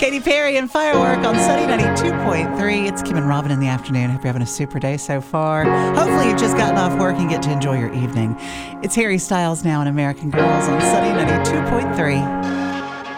Katy Perry and Firework on Sunny 92.3. It's Kim and Robin in the afternoon. Hope you're having a super day so far. Hopefully you've just gotten off work and get to enjoy your evening. It's Harry Styles now and American Girls on Sunny 92.3.